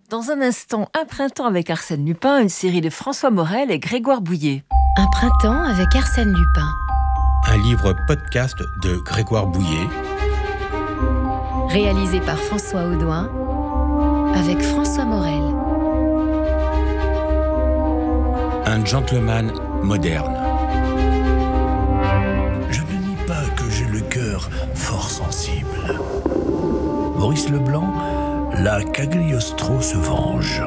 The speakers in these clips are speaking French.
Dans un instant, Un printemps avec Arsène Lupin, une série de François Morel et Grégoire Bouillet. Un printemps avec Arsène Lupin. Un livre podcast de Grégoire Bouillet. Réalisé par François Audouin avec François Morel. Un gentleman moderne. Je ne nie pas que j'ai le cœur fort sensible. Maurice Leblanc, la Cagliostro se venge.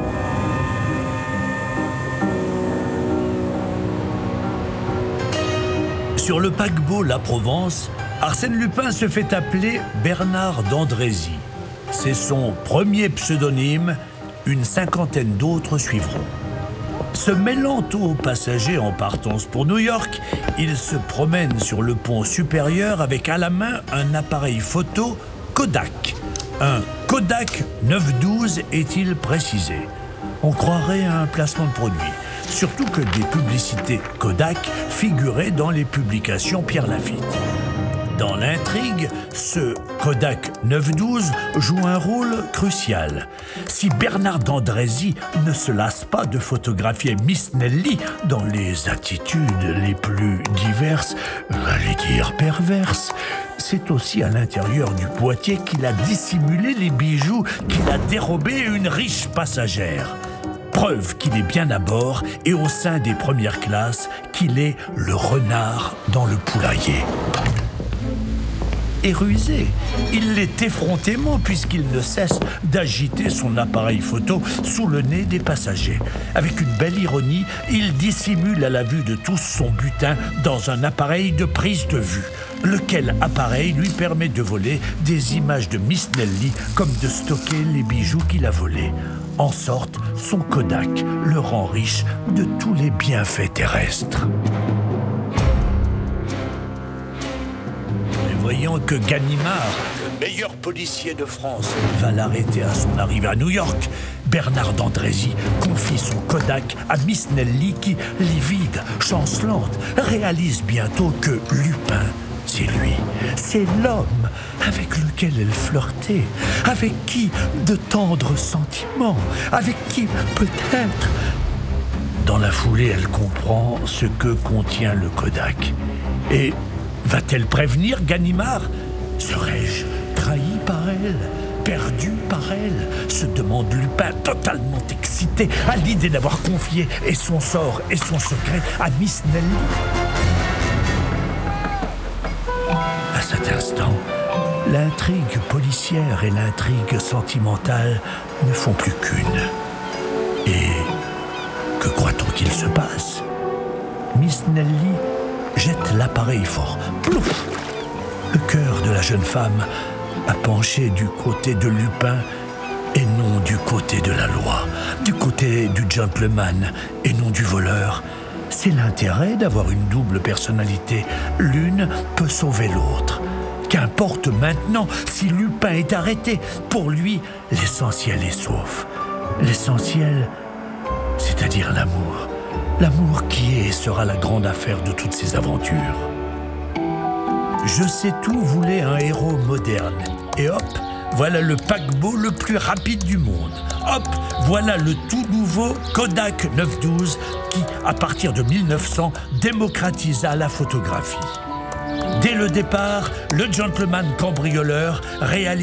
Sur le paquebot La Provence, Arsène Lupin se fait appeler Bernard d'Andrézy. C'est son premier pseudonyme, une cinquantaine d'autres suivront. Se mêlant aux passagers en partance pour New York, il se promène sur le pont supérieur avec à la main un appareil photo Kodak. Un Kodak 912 est-il précisé. On croirait à un placement de produit. Surtout que des publicités Kodak figuraient dans les publications Pierre Lafitte. Dans l'intrigue, ce Kodak 912 joue un rôle crucial. Si Bernard d'Andrézy ne se lasse pas de photographier Miss Nelly dans les attitudes les plus diverses, j'allais dire perverses, c'est aussi à l'intérieur du boîtier qu'il a dissimulé les bijoux qu'il a dérobés à une riche passagère. Preuve qu'il est bien à bord et au sein des premières classes, qu'il est le renard dans le poulailler. Et rusé, il l'est effrontément puisqu'il ne cesse d'agiter son appareil photo sous le nez des passagers. Avec une belle ironie, il dissimule à la vue de tous son butin dans un appareil de prise de vue, lequel appareil lui permet de voler des images de Miss Nelly comme de stocker les bijoux qu'il a volés. En sorte, son Kodak le rend riche de tous les bienfaits terrestres. Voyant que Ganimard, le meilleur policier de France, va l'arrêter à son arrivée à New York, Bernard d'Andrézy confie son Kodak à Miss Nelly qui, livide, chancelante, réalise bientôt que Lupin, c'est lui, c'est l'homme avec lequel elle flirtait, avec qui de tendres sentiments, avec qui peut-être... Dans la foulée, elle comprend ce que contient le Kodak. Et va-t-elle prévenir Ganimard ? Serais-je trahi par elle ? Perdu par elle ? Se demande Lupin, totalement excité à l'idée d'avoir confié et son sort et son secret à Miss Nelly. À cet instant, l'intrigue policière et l'intrigue sentimentale ne font plus qu'une. Et que croit-on qu'il se passe ? Miss Nelly jette l'appareil fort. Plouf ! Le cœur de la jeune femme a penché du côté de Lupin et non du côté de la loi, du côté du gentleman et non du voleur. C'est l'intérêt d'avoir une double personnalité. L'une peut sauver l'autre. Qu'importe maintenant si Lupin est arrêté. Pour lui, l'essentiel est sauf. L'essentiel, c'est-à-dire l'amour. L'amour qui est et sera la grande affaire de toutes ces aventures. Je sais tout voulait un héros moderne. Et hop, voilà le paquebot le plus rapide du monde. Hop, voilà le tout nouveau Kodak 912 qui, à partir de 1900, démocratisa la photographie. Dès le départ, le gentleman cambrioleur réalise